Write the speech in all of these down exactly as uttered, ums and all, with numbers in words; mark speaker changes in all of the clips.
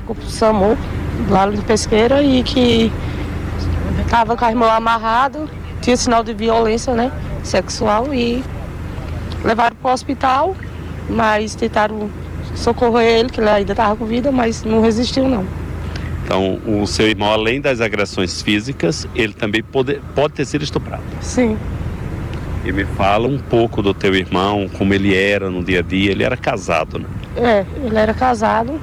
Speaker 1: pro SAMU, lá no Pesqueira, e que tava com a irmã amarrado, tinha sinal de violência, né, sexual, e levaram pro hospital, mas tentaram socorrer ele, que ele ainda estava com vida, mas não resistiu, não.
Speaker 2: Então, o seu irmão, além das agressões físicas, ele também pode, pode ter sido estuprado?
Speaker 1: Sim.
Speaker 2: E me fala um pouco do teu irmão, como ele era no dia a dia. Ele era casado, né?
Speaker 1: É, ele era casado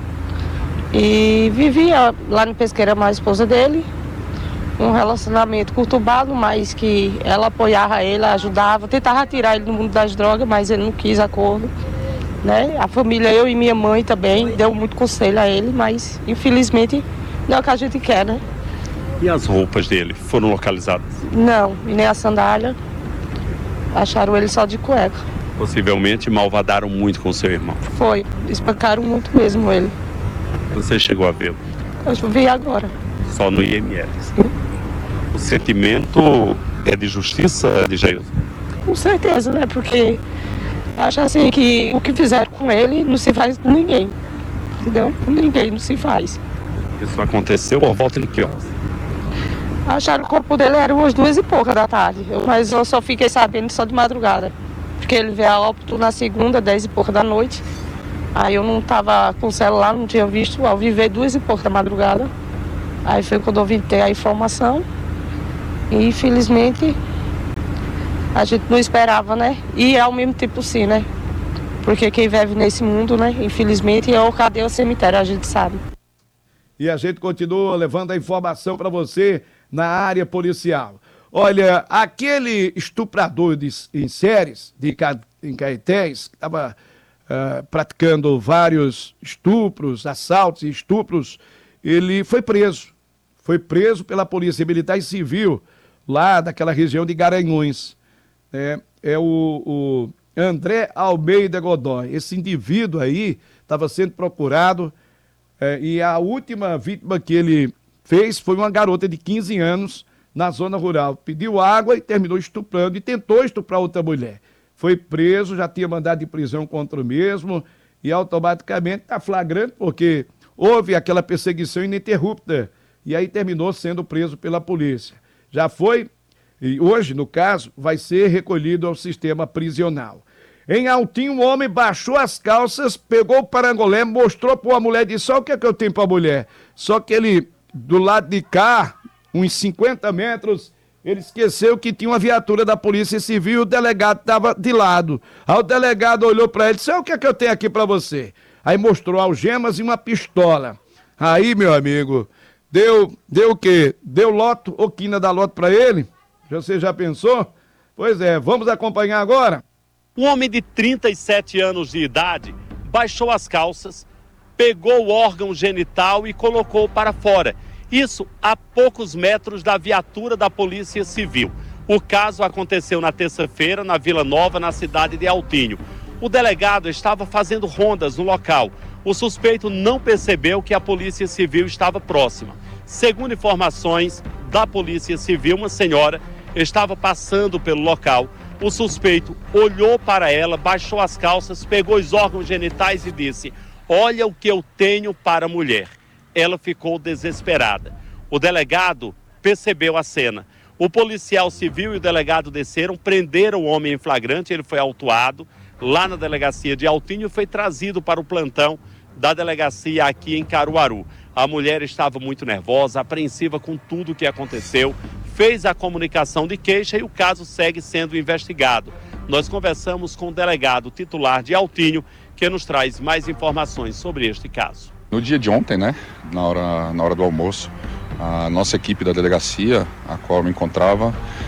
Speaker 1: e vivia lá no Pesqueira com a esposa dele, um relacionamento conturbado, mas que ela apoiava ele, ajudava, tentava tirar ele do mundo das drogas, mas ele não quis acordo, né? A família, eu e minha mãe também, deu muito conselho a ele, mas infelizmente não é o que a gente quer, né?
Speaker 2: E as roupas dele foram localizadas?
Speaker 1: Não, e nem a sandália. Acharam ele só de cueca.
Speaker 2: Possivelmente malvadaram muito com seu irmão.
Speaker 1: Foi, espancaram muito mesmo ele.
Speaker 2: Você chegou a vê-lo?
Speaker 1: Eu vi agora.
Speaker 2: Só no I M L? Sim. O sentimento é de justiça, de Jailson?
Speaker 1: Com certeza, né? Porque acho assim que o que fizeram com ele não se faz com ninguém. Entendeu? Com ninguém não se faz.
Speaker 2: Isso aconteceu por volta de que horas?
Speaker 1: Acharam que o corpo dele era umas duas e pouca da tarde, eu, mas eu só fiquei sabendo só de madrugada, porque ele veio a óbito na segunda, dez e pouca da noite, aí eu não tava com o celular, não tinha visto, ao viver duas e pouca da madrugada, aí foi quando eu vim ter a informação, e infelizmente a gente não esperava, né, e ao mesmo tempo sim, né, porque quem vive nesse mundo, né, infelizmente é o cadê o cemitério, a gente sabe.
Speaker 3: E a gente continua levando a informação para você na área policial. Olha, aquele estuprador de, em séries de, em Caetés, que estava uh, praticando vários estupros, assaltos e estupros, ele foi preso. Foi preso pela Polícia Militar e Civil, lá daquela região de Garanhuns. É, é o, o André Almeida Godoy. Esse indivíduo aí estava sendo procurado, é, e a última vítima que ele fez foi uma garota de quinze anos na zona rural. Pediu água e terminou estuprando e tentou estuprar outra mulher. Foi preso, já tinha mandado de prisão contra o mesmo e automaticamente está flagrante porque houve aquela perseguição ininterrupta e aí terminou sendo preso pela polícia. Já foi, e hoje, no caso, vai ser recolhido ao sistema prisional. Em Altinho, um homem baixou as calças, pegou o parangolé, mostrou para uma mulher e disse: só o que é que eu tenho para a mulher? Só que ele, do lado de cá, uns cinquenta metros, ele esqueceu que tinha uma viatura da Polícia Civil e o delegado estava de lado. Aí o delegado olhou para ele e disse: o que é que eu tenho aqui para você? Aí mostrou algemas e uma pistola. Aí, meu amigo, deu, deu o quê? Deu loto ou quina da loto para ele? Você já pensou? Pois é, vamos acompanhar agora?
Speaker 2: Um homem de trinta e sete anos de idade baixou as calças, pegou o órgão genital e colocou para fora. Isso a poucos metros da viatura da Polícia Civil. O caso aconteceu na terça-feira na Vila Nova, na cidade de Altinho. O delegado estava fazendo rondas no local. O suspeito não percebeu que a Polícia Civil estava próxima. Segundo informações da Polícia Civil, uma senhora estava passando pelo local. O suspeito olhou para ela, baixou as calças, pegou os órgãos genitais e disse: olha o que eu tenho para a mulher. Ela ficou desesperada. O delegado percebeu a cena. O policial civil e o delegado desceram, prenderam o homem em flagrante, ele foi autuado lá na delegacia de Altinho e foi trazido para o plantão da delegacia aqui em Caruaru. A mulher estava muito nervosa, apreensiva com tudo o que aconteceu, fez a comunicação de queixa e o caso segue sendo investigado. Nós conversamos com o delegado titular de Altinho, que nos traz mais informações sobre este caso.
Speaker 4: No dia de ontem, né, na hora, na hora do almoço, a nossa equipe da delegacia, a qual eu me encontrava,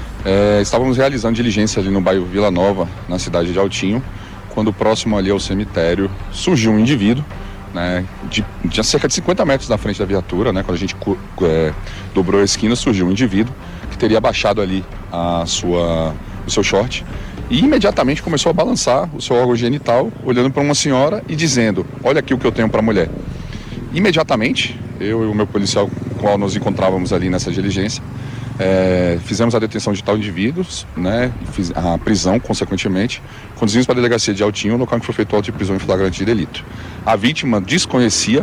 Speaker 4: é, estávamos realizando diligência ali no bairro Vila Nova, na cidade de Altinho, quando próximo ali ao cemitério surgiu um indivíduo, né, de, de cerca de cinquenta metros da frente da viatura, né, quando a gente é, dobrou a esquina, surgiu um indivíduo que teria abaixado ali a sua, o seu short e imediatamente começou a balançar o seu órgão genital, olhando para uma senhora e dizendo: olha aqui o que eu tenho para a mulher. Imediatamente, eu e o meu policial com o qual nos encontrávamos ali nessa diligência, é, fizemos a detenção de tal indivíduo, né, fiz a prisão, consequentemente, conduzimos para a delegacia de Altinho, local em que foi feito o auto de prisão em flagrante de delito. A vítima desconhecia